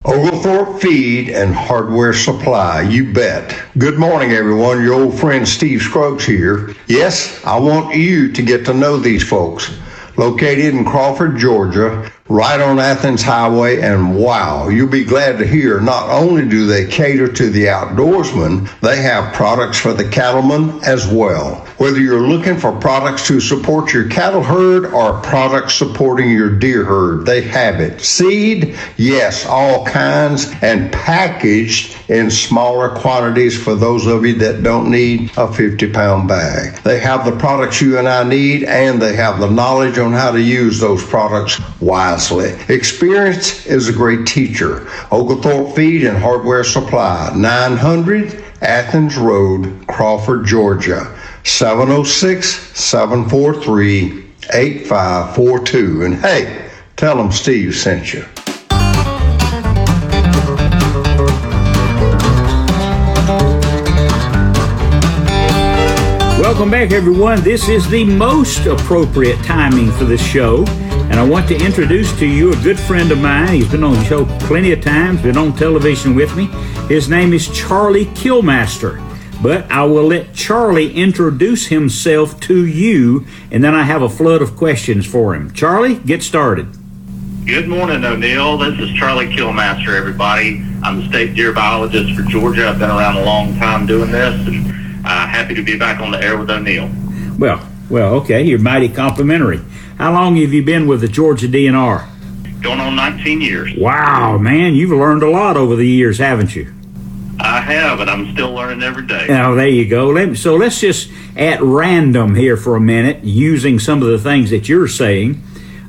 Oglethorpe Feed and Hardware Supply, you bet. Good morning, everyone. Your old friend Steve Scruggs here. Yes, I want you to get to know these folks. Located in Crawford, Georgia, right on Athens Highway, and wow, you'll be glad to hear not only do they cater to the outdoorsman, they have products for the cattleman as well. Whether you're looking for products to support your cattle herd or products supporting your deer herd, they have it. Seed, yes, all kinds, and packaged in smaller quantities for those of you that don't need a 50-pound bag. They have the products you and I need, and they have the knowledge on how to use those products wisely. Experience is a great teacher. Oglethorpe Feed and Hardware Supply, 900 Athens Road, Crawford, Georgia, 706-743-8542. And hey, tell them Steve sent you. Welcome back, everyone. This is the most appropriate timing for this show, and I want to introduce to you a good friend of mine. He's been on the show plenty of times, been on television with me. His name is Charlie Killmaster, but I will let Charlie introduce himself to you, and then I have a flood of questions for him. Charlie, get started. Good morning, O'Neill. This is Charlie Killmaster, everybody. I'm the state deer biologist for Georgia. I've been around a long time doing this, and happy to be back on the air with O'Neill. Well, okay. You're mighty complimentary. How long have you been with the Georgia DNR? Going on 19 years. Wow, man. You've learned a lot over the years, haven't you? I have, and I'm still learning every day. Oh, there you go. So let's just, at random here for a minute, using some of the things that you're saying.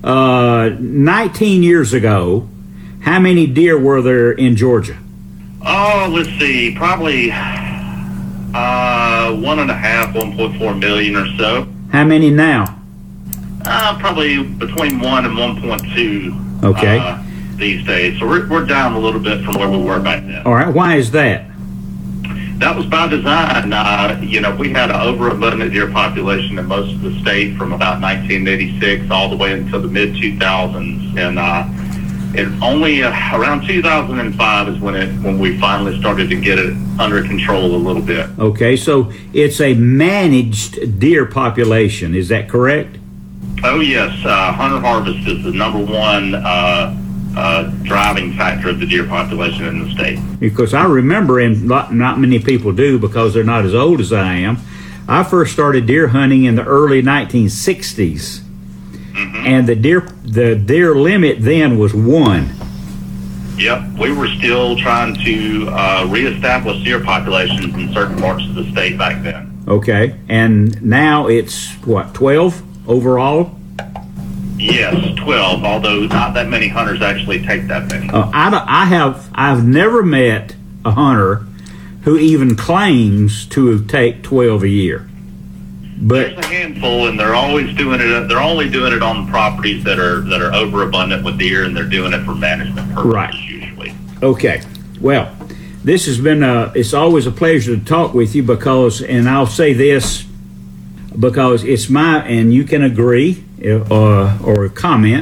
19 years ago, how many deer were there in Georgia? Oh, let's see. Probably 1.4 million or so. How many now? Probably between 1 and 1.2. Okay. These days. So we're down a little bit from where we were back then. All right. Why is that? That was by design. We had an overabundant deer population in most of the state from about 1986 all the way until the mid-2000s. And only around 2005 is when we finally started to get it under control a little bit. Okay, so it's a managed deer population. Is that correct? Oh, yes. Hunter harvest is the number one driving factor of the deer population in the state. Because I remember, and not many people do because they're not as old as I am, I first started deer hunting in the early 1960s. Mm-hmm. And the deer limit then was 1. Yep, we were still trying to reestablish deer populations in certain parts of the state back then. Okay, and now it's what, 12 overall? Yes, 12. Although not that many hunters actually take that many. I've never met a hunter who even claims to take 12 a year. But there's a handful, and they're always doing it. They're only doing it on properties that are overabundant with deer, and they're doing it for management purposes, right, usually. Okay. Well, this has been it's always a pleasure to talk with you because, and I'll say this because it's and you can agree or comment,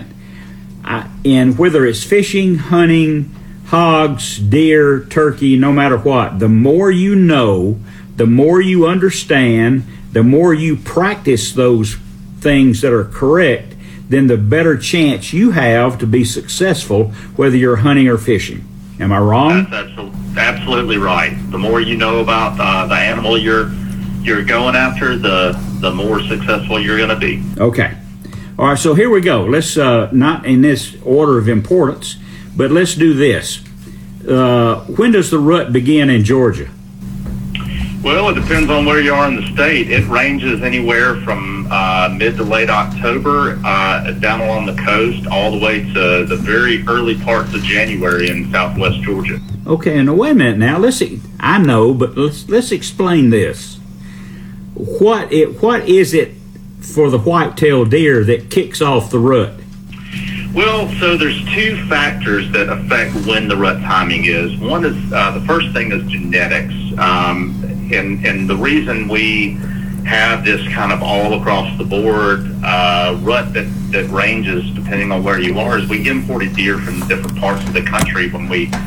and whether it's fishing, hunting, hogs, deer, turkey, no matter what, the more you know, the more you understand, the more you practice those things that are correct, then the better chance you have to be successful, whether you're hunting or fishing. Am I wrong? That's absolutely right. The more you know about the animal you're going after, the more successful you're going to be. Okay. All right, so here we go. Let's, not in this order of importance, but let's do this. When does the rut begin in Georgia? Well, it depends on where you are in the state. It ranges anywhere from mid to late October down along the coast all the way to the very early parts of January in southwest Georgia. Okay, now wait a minute now. I know, but let's explain this. What is it for the white-tailed deer that kicks off the rut? Well, so there's 2 factors that affect when the rut timing is. One is the first thing is genetics. And the reason we have this kind of all across the board rut that ranges depending on where you are is we imported deer from different parts of the country when we